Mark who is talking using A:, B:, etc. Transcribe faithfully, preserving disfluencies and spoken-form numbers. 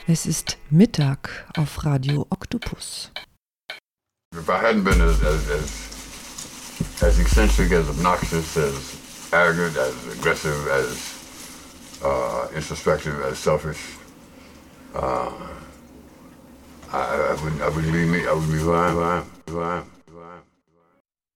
A: Es ist Mittag auf Radio Oktopus.
B: If I hadn't been as, as, as, as eccentric, as obnoxious, as arrogant, as aggressive, as uh, introspective, as selfish, uh, I, I, wouldn't, I wouldn't be me. I would be who I am. Who I am.